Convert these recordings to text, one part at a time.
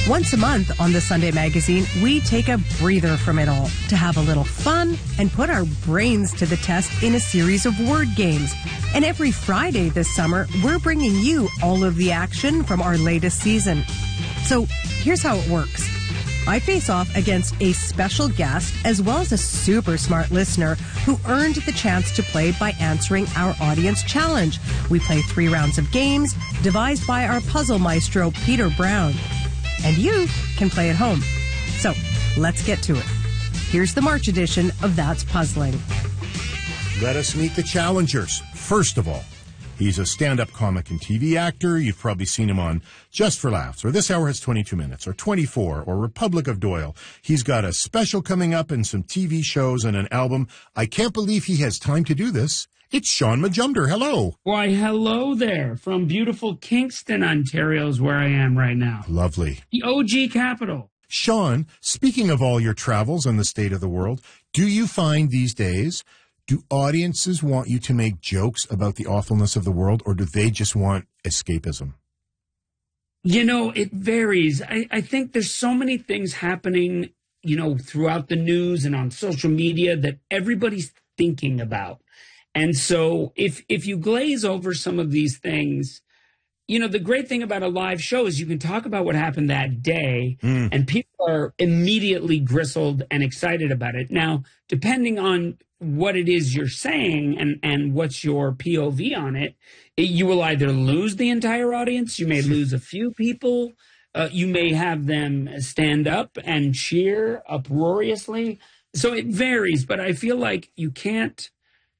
Once a month on the Sunday Magazine, we take a breather from it all to have a little fun and put our brains to the test in a series of word games. And every Friday this summer, we're bringing you all of the action from our latest season. So here's how it works. I face off against a special guest as well as a super smart listener who earned the chance to play by answering our audience challenge. We play 3 rounds of games devised by our puzzle maestro, Peter Brown. And you can play at home. So let's get to it. Here's the March edition of That's Puzzling. Let us meet the challengers. First of all, he's a stand-up comic and TV actor. You've probably seen him on Just for Laughs, or This Hour Has 22 Minutes, or 24, or Republic of Doyle. He's got a special coming up and some TV shows and an album. I can't believe he has time to do this. It's Sean Majumder. Hello. Why, hello there. From beautiful Kingston, Ontario is where I am right now. Lovely. The OG capital. Sean, speaking of all your travels and the state of the world, do you find these days, do audiences want you to make jokes about the awfulness of the world, or do they just want escapism? You know, it varies. I think there's so many things happening, throughout the news and on social media that everybody's thinking about. And so if you glaze over some of these things, the great thing about a live show is you can talk about what happened that day and people are immediately gristled and excited about it. Now, depending on what it is you're saying and what's your POV on it, you will either lose the entire audience, you may lose a few people, you may have them stand up and cheer uproariously. So it varies, but I feel like you can't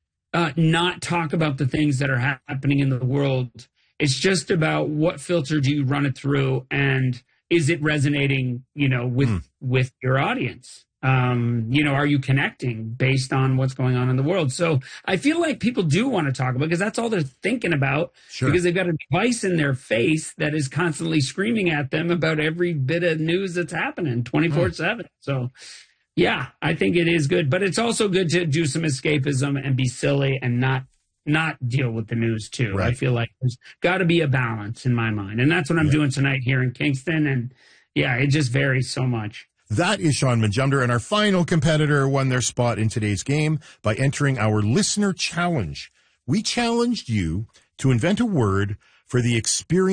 not talk about the things that are happening in the world. It's just about what filter do you run it through, and is it resonating, with your audience? Are you connecting based on what's going on in the world? So I feel like people do want to talk about it because that's all they're thinking about. Sure. Because they've got a device in their face that is constantly screaming at them about every bit of news that's happening 24/7. So yeah, I think it is good, but it's also good to do some escapism and be silly and not deal with the news too. Right. I feel like there's got to be a balance in my mind. And that's what I'm doing tonight here in Kingston. And yeah, it just varies so much. That is Sean Majumder, and our final competitor won their spot in today's game by entering our listener challenge. We challenged you to invent a word for the experience